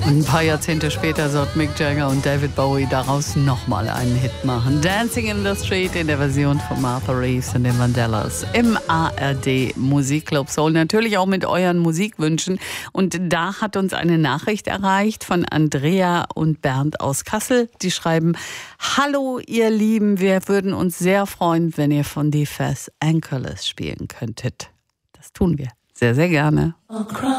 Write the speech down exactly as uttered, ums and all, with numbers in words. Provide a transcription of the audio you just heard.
Und ein paar Jahrzehnte später sollten Mick Jagger und David Bowie daraus nochmal einen Hit machen. Dancing in the Street in der Version von Martha Reeves und den Vandellas im A R D Musikclub Soul. Natürlich auch mit euren Musikwünschen. Und da hat uns eine Nachricht erreicht von Andrea und Bernd aus Kassel. Die schreiben: Hallo ihr Lieben, wir würden uns sehr freuen, wenn ihr von The Fast Anchorless spielen könntet. Das tun wir sehr, sehr gerne.